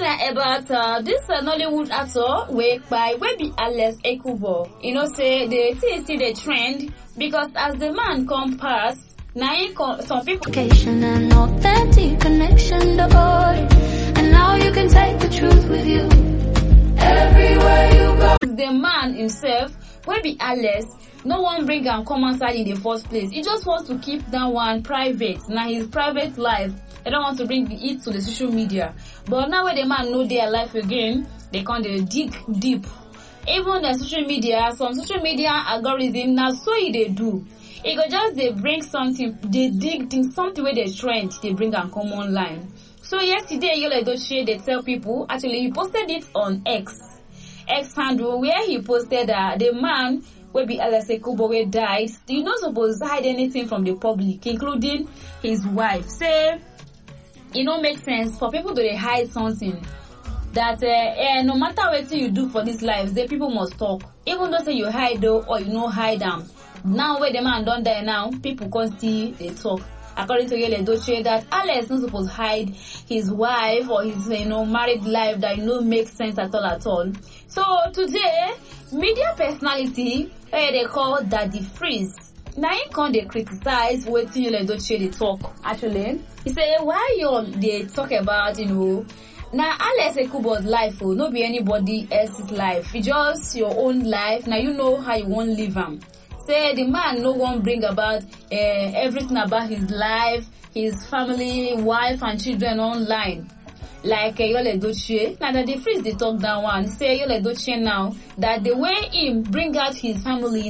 about this Nollywood actor wey be Alex Ekubo. You know, say the thing still the trend because as the man come pass, now some people and authentic connection to God. And now you can take the truth with you everywhere you go. the man himself wey be Alex no one bring am come outside in the first place. He just wants to keep that one private. Now his private life. They don't want to bring it to the social media. But now when the man know their life again, they can dig deep. Even the social media, some social media algorithm now so they do. It go just they bring something, they dig things, something where they trend, they bring and come online. So yesterday Yul Edochie they tell people, actually he posted it on X handle where he posted that the man will be Alex Ekubo wey died. He not supposed to hide anything from the public, including his wife. Say it don't make sense for people to hide something that no matter what you do for this life, the people must talk. Even though say you hide though or you no hide them. Now where the man don't die now, people can't see they talk. According to Yul Edochie, that Alex not supposed to hide his wife or his married life that makes sense at all. So today, media personality they call Daddy Freeze. Now he can't they criticize what Yul Edochie they talk. Actually, he say why you they talk about now Alex Ekubo's life will not be anybody else's life. It's just your own life. Now you know how you want to live them. Say the man no one bring about everything about his life, his family, wife and children online. Like Yul Edochie. Now that the freeze they talk that one. Say Yul Edochie now that the way him bring out his family